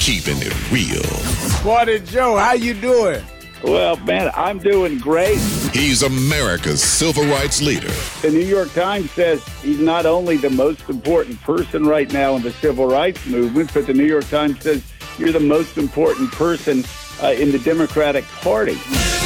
Keeping it real. Morning, Joe. How you doing? Well, man, I'm doing great. He's America's civil rights leader. The New York Times says he's not only the most important person right now in the civil rights movement, but the New York Times says you're the most important person in the Democratic Party.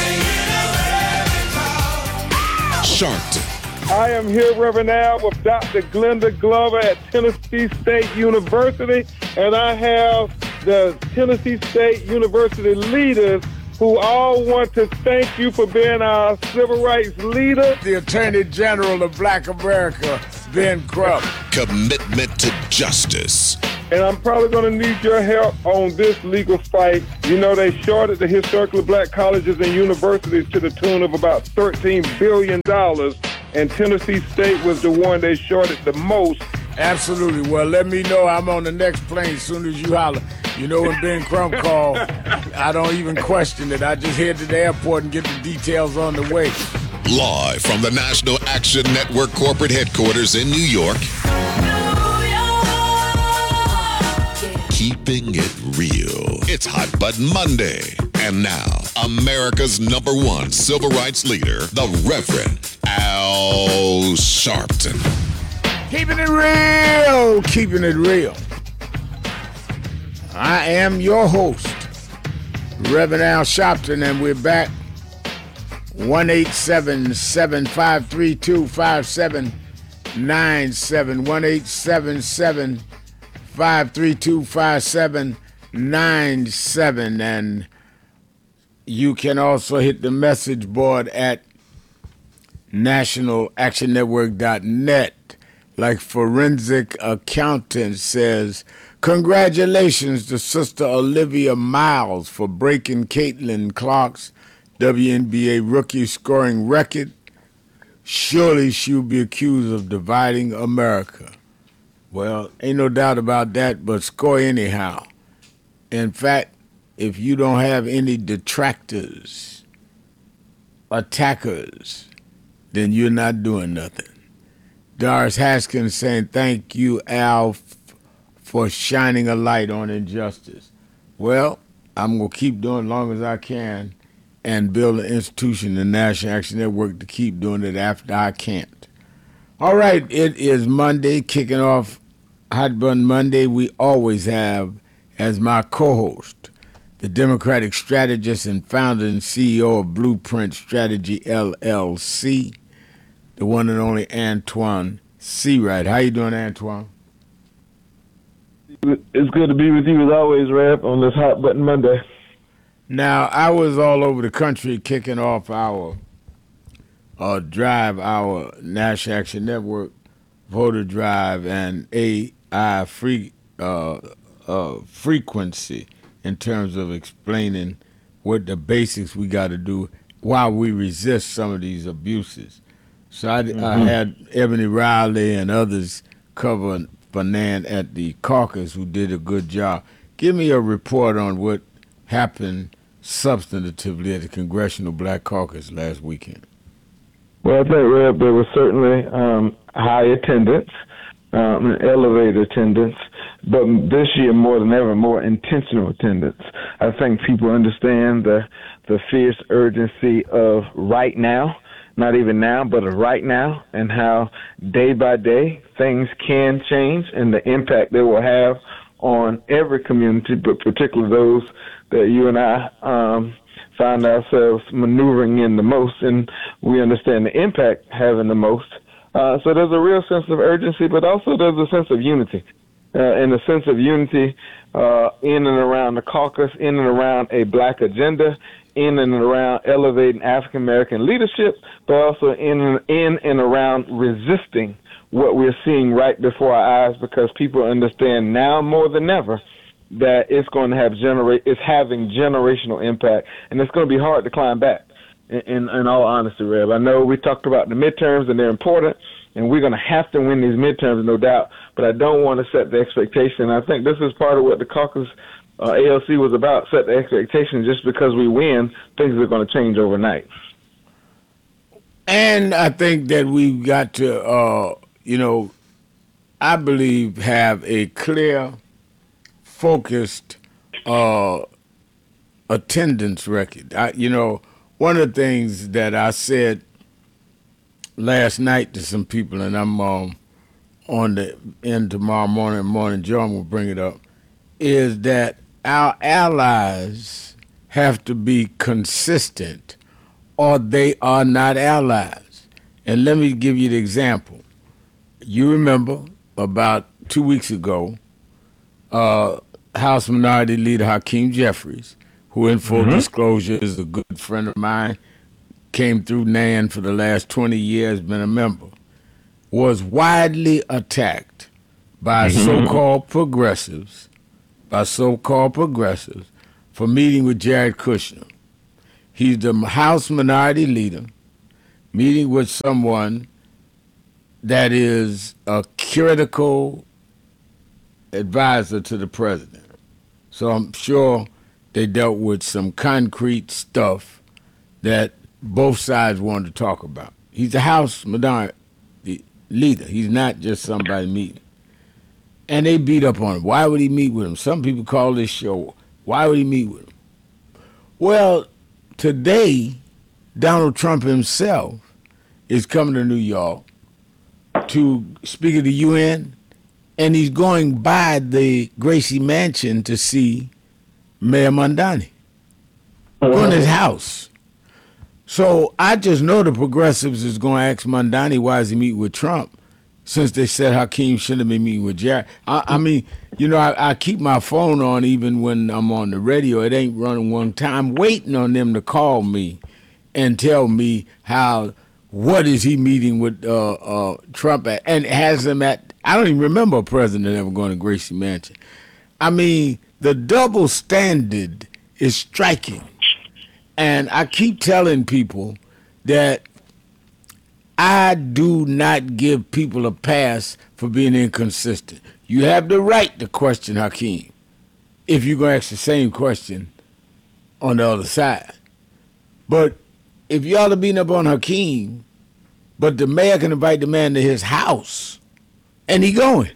Sharpton. I am here, Reverend Al, with Dr. Glenda Glover at Tennessee State University, and I have the Tennessee State University leaders who all want to thank you for being our civil rights leader. The Attorney General of Black America, Ben Crump. Commitment to justice. And I'm probably going to need your help on this legal fight. You know, they shorted the historically black colleges and universities to the tune of about $13 billion, and Tennessee State was the one they shorted the most. Absolutely. Well, let me know. I'm on the next plane as soon as you holler. You know, when Ben Crump called, I don't even question it. I just head to the airport and get the details on the way. Live from the National Action Network corporate headquarters in New York. Keeping it real. It's Hot Button Monday. And now, America's #1 civil rights leader, the Reverend Al Sharpton. Keeping it real. Keeping it real. I am your host, Reverend Al Sharpton, and we're back. 1-877-532-5797. 1-877-532-5797. And you can also hit the message board at nationalactionnetwork.net. Like Forensic Accountant says, congratulations to Sister Olivia Miles for breaking Caitlin Clark's WNBA rookie scoring record. Surely she'll be accused of dividing America. Well, ain't no doubt about that, but score anyhow. In fact, if you don't have any detractors, attackers, then you're not doing nothing. Doris Haskins saying, thank you, Al, for shining a light on injustice. Well, I'm going to keep doing as long as I can and build an institution, the National Action Network, to keep doing it after I can't. All right, it is Monday, kicking off Hot Button Monday. We always have as my co-host the Democratic strategist and founder and CEO of Blueprint Strategy, LLC, the one and only Antoine Seawright. How you doing, Antoine? It's good to be with you as always, Rev, on this Hot Button Monday. Now, I was all over the country kicking off our drive, our National Action Network voter drive and AI frequency in terms of explaining what the basics we got to do while we resist some of these abuses. So I had Ebony Riley and others cover Fernand at the caucus who did a good job. Give me a report on what happened substantively at the Congressional Black Caucus last weekend. Well, I think, Reb, there was certainly high attendance, elevated attendance, but this year more than ever, more intentional attendance. I think people understand the fierce urgency of right now, not even now, but of right now, and how day by day things can change and the impact they will have on every community, but particularly those that you and I find ourselves maneuvering in the most, and we understand the impact having the most. So there's a real sense of urgency, but also there's a sense of unity, and a sense of unity in and around the caucus, in and around a black agenda, in and around elevating African American leadership, but also in and around resisting what we're seeing right before our eyes, because people understand now more than ever that it's going to have it's having generational impact, and it's going to be hard to climb back. In all honesty, Rev, I know we talked about the midterms and they're important, and we're going to have to win these midterms, no doubt. But I don't want to set the expectation. I think this is part of what the caucus ALC was about: set the expectation. Just because we win, things are going to change overnight. And I think that we've got to, I believe, have a clear, focused attendance record. One of the things that I said last night to some people, and I'm on the end tomorrow morning, Morning John will bring it up, is that our allies have to be consistent or they are not allies. And let me give you the example. You remember about 2 weeks ago, House Minority Leader Hakeem Jeffries, who in full disclosure is a good friend of mine, came through NAN for the last 20 years, been a member, was widely attacked by so-called progressives, for meeting with Jared Kushner. He's the House Minority Leader meeting with someone that is a critical advisor to the president. So I'm sure they dealt with some concrete stuff that both sides wanted to talk about. He's a House Minority Leader. He's not just somebody meeting. And they beat up on him. Why would he meet with him? Some people call this show, why would he meet with him? Well, today, Donald Trump himself is coming to New York to speak at the UN, and he's going by the Gracie Mansion to see Mayor Mamdani. Going to his house. So I just know the progressives is going to ask Mamdani why is he meeting with Trump, since they said Hakeem shouldn't have been meeting with Jared. I keep my phone on even when I'm on the radio. It ain't running one time. I'm waiting on them to call me and tell me what is he meeting with Trump at, and has them at. I don't even remember a president ever going to Gracie Mansion. I mean, the double standard is striking. And I keep telling people that I do not give people a pass for being inconsistent. You have the right to question Hakeem if you're going to ask the same question on the other side. But if y'all are beating up on Hakeem, but the mayor can invite the man to his house, and he going,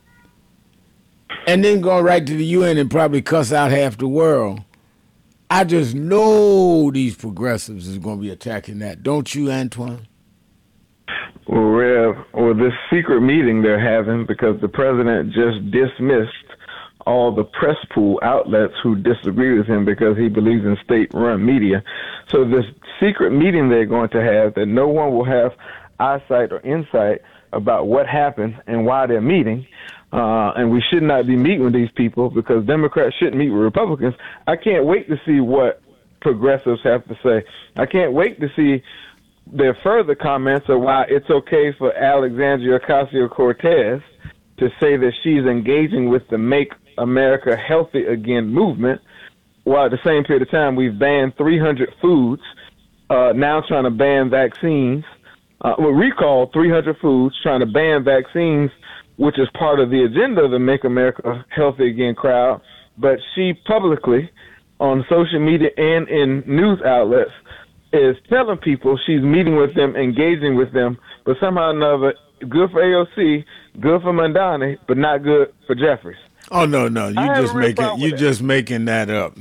and then going right to the UN and probably cuss out half the world, I just know these progressives is going to be attacking that. Don't you, Antoine? Well, Rev, this secret meeting they're having because the president just dismissed all the press pool outlets who disagree with him because he believes in state-run media. So this secret meeting they're going to have that no one will have eyesight or insight about what happened and why they're meeting. And we should not be meeting with these people because Democrats shouldn't meet with Republicans. I can't wait to see what progressives have to say. I can't wait to see their further comments of why it's okay for Alexandria Ocasio-Cortez to say that she's engaging with the Make America Healthy Again movement, while at the same period of time we've banned 300 foods, now trying to ban vaccines. Recall 300 foods, trying to ban vaccines, which is part of the agenda of the Make America Healthy Again crowd. But she publicly, on social media and in news outlets, is telling people she's meeting with them, engaging with them, but somehow or another, good for AOC, good for Mamdani, but not good for Jeffries. Oh no, you just making that up.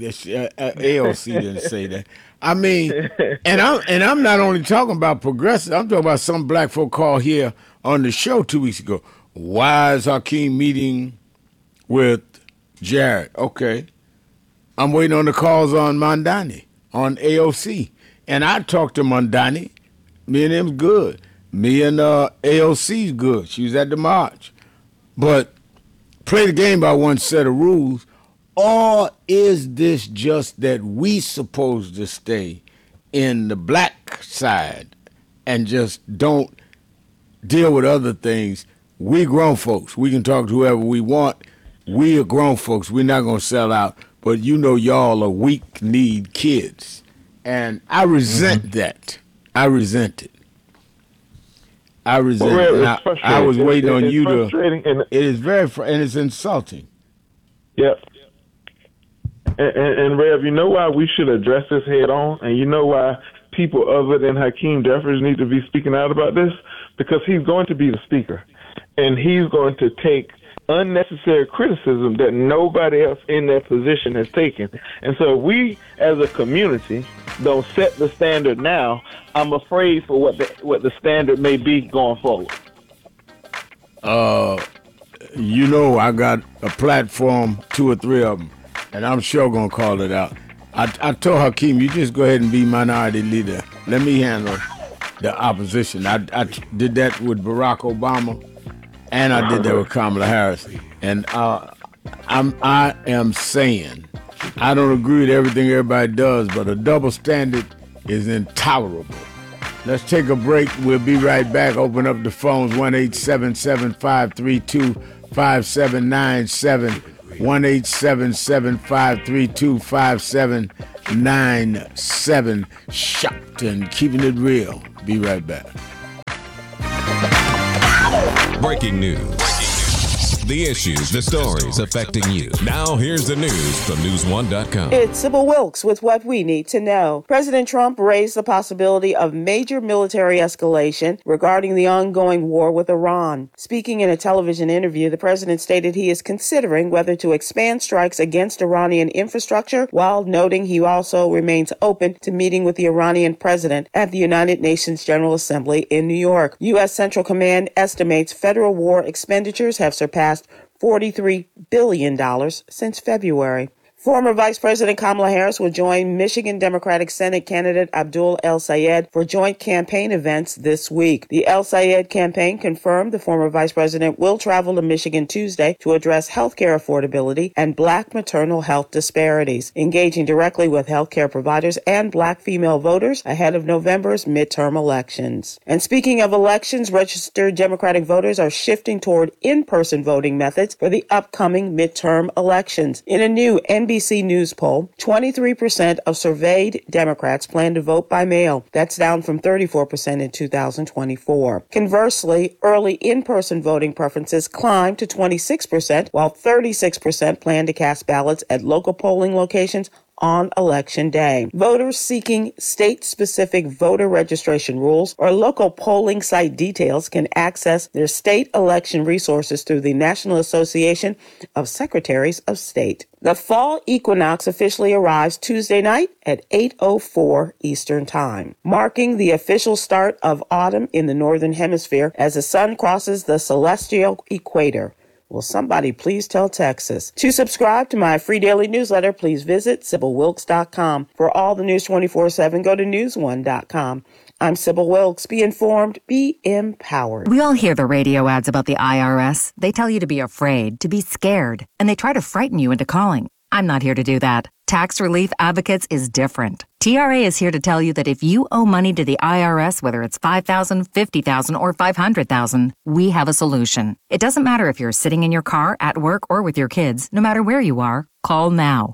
AOC didn't say that. I mean, and I'm not only talking about progressive. I'm talking about some black folk called here on the show 2 weeks ago. Why is Hakeem meeting with Jared? Okay, I'm waiting on the calls on Mamdani on AOC, and I talked to Mamdani. Me and him's good. Me and AOC's good. She was at the march, but play the game by one set of rules. Or is this just that we supposed to stay in the black side and just don't deal with other things? We grown folks. We can talk to whoever we want. We are grown folks. We're not going to sell out. But you know y'all are weak-kneed kids. And I resent that. I resent it. I was waiting on you to. It is very and it's insulting. Yep. And Rev, you know why we should address this head on, and you know why people other than Hakeem Jeffries need to be speaking out about this? Because he's going to be the speaker, and he's going to take unnecessary criticism that nobody else in that position has taken. And so if we as a community don't set the standard now, I'm afraid for what the standard may be going forward. I got a platform, 2 or 3 of them, and I'm sure going to call it out. I told Hakeem, you just go ahead and be minority leader. Let me handle the opposition. I did that with Barack Obama, and I did that with Kamala Harris. And I am saying, I don't agree with everything everybody does, but a double standard is intolerable. Let's take a break. We'll be right back. Open up the phones, 1-877-532-5797. 1-877-532-5797. Sharpton, keeping it real. Be right back. Breaking news. The issues, the stories affecting you. Now here's the news from News1.com. It's Sybil Wilkes with what we need to know. President Trump raised the possibility of major military escalation regarding the ongoing war with Iran. Speaking in a television interview, the president stated he is considering whether to expand strikes against Iranian infrastructure, while noting he also remains open to meeting with the Iranian president at the United Nations General Assembly in New York. U.S. Central Command estimates federal war expenditures have surpassed $43 billion since February. Former Vice President Kamala Harris will join Michigan Democratic Senate candidate Abdul El-Sayed for joint campaign events this week. The El-Sayed campaign confirmed the former vice president will travel to Michigan Tuesday to address health care affordability and Black maternal health disparities, engaging directly with health care providers and Black female voters ahead of November's midterm elections. And speaking of elections, registered Democratic voters are shifting toward in-person voting methods for the upcoming midterm elections. In a new NBC News poll, 23% of surveyed Democrats plan to vote by mail. That's down from 34% in 2024. Conversely, early in-person voting preferences climbed to 26%, while 36% plan to cast ballots at local polling locations on Election Day. Voters seeking state-specific voter registration rules or local polling site details can access their state election resources through the National Association of Secretaries of State. The fall equinox officially arrives Tuesday night at 8:04 Eastern Time, marking the official start of autumn in the Northern Hemisphere as the sun crosses the celestial equator. Will somebody please tell Texas? To subscribe to my free daily newsletter, please visit SybilWilkes.com. For all the news 24/7, go to News1.com. I'm Sybil Wilkes. Be informed, be empowered. We all hear the radio ads about the IRS. They tell you to be afraid, to be scared, and they try to frighten you into calling. I'm not here to do that. Tax Relief Advocates is different. TRA is here to tell you that if you owe money to the IRS, whether it's $5,000, $50,000, or $500,000, we have a solution. It doesn't matter if you're sitting in your car, at work, or with your kids. No matter where you are, call now.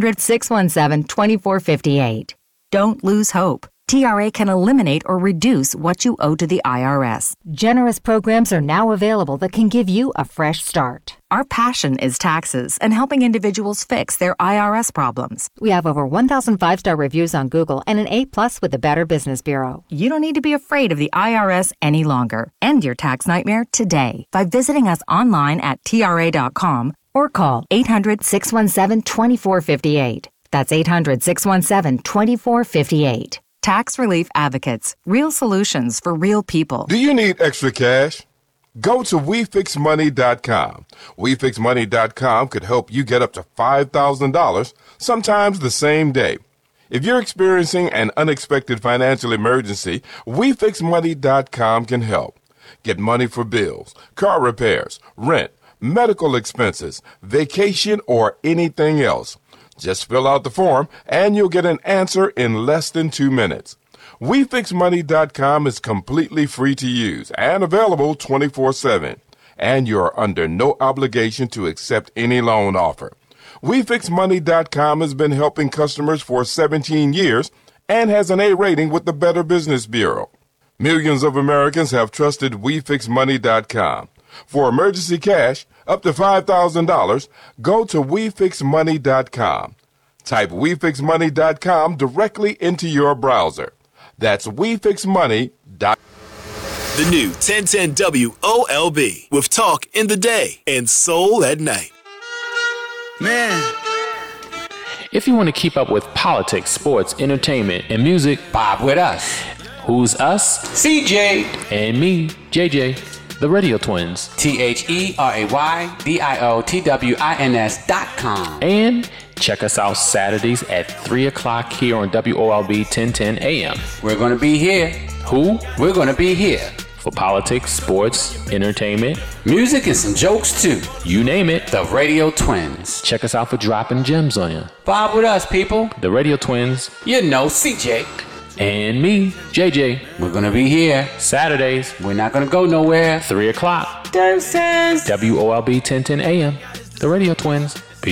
800-617-2458. Don't lose hope. TRA can eliminate or reduce what you owe to the IRS. Generous programs are now available that can give you a fresh start. Our passion is taxes and helping individuals fix their IRS problems. We have over 1,000 5-star reviews on Google and an A+ with the Better Business Bureau. You don't need to be afraid of the IRS any longer. End your tax nightmare today by visiting us online at TRA.com or call 800-617-2458. That's 800-617-2458. Tax Relief Advocates. Real solutions for real people. Do you need extra cash? Go to WeFixMoney.com. WeFixMoney.com could help you get up to $5,000, sometimes the same day. If you're experiencing an unexpected financial emergency, WeFixMoney.com can help. Get money for bills, car repairs, rent, medical expenses, vacation, or anything else. Just fill out the form, and you'll get an answer in less than 2 minutes. WeFixMoney.com is completely free to use and available 24/7. And you're under no obligation to accept any loan offer. WeFixMoney.com has been helping customers for 17 years and has an A rating with the Better Business Bureau. Millions of Americans have trusted WeFixMoney.com. For emergency cash, up to $5,000, go to WeFixMoney.com. Type WeFixMoney.com directly into your browser. That's WeFixMoney.com. The new 1010 WOLB with talk in the day and soul at night. Man. If you want to keep up with politics, sports, entertainment, and music, Bob with us. Who's us? CJ. And me, JJ. The Radio Twins. TheRayoTwins.com. And check us out Saturdays at 3 o'clock here on WOLB 1010 AM. We're going to be here. Who? We're going to be here. For politics, sports, entertainment, music, and some jokes too. You name it. The Radio Twins. Check us out for dropping gems on you. Bob with us, people. The Radio Twins. You know, CJ. And me, JJ. We're going to be here. Saturdays. We're not going to go nowhere. 3 o'clock. Deuces. WOLB 1010 AM. The Radio Twins.